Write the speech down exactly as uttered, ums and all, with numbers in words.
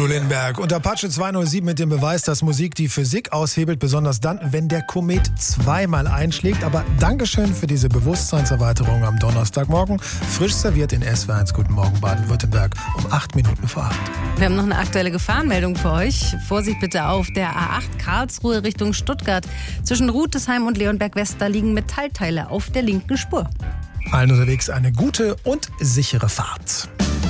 Lindenberg. Und Apache zweihundertsieben mit dem Beweis, dass Musik die Physik aushebelt, besonders dann, wenn der Komet zweimal einschlägt. Aber Dankeschön für diese Bewusstseinserweiterung am Donnerstagmorgen. Frisch serviert in S W R eins. Guten Morgen Baden-Württemberg um acht Minuten vor acht. Wir haben noch eine aktuelle Gefahrenmeldung für euch. Vorsicht bitte auf der A acht Karlsruhe Richtung Stuttgart. Zwischen Rutesheim und Leonberg-West, da liegen Metallteile auf der linken Spur. Allen unterwegs eine gute und sichere Fahrt.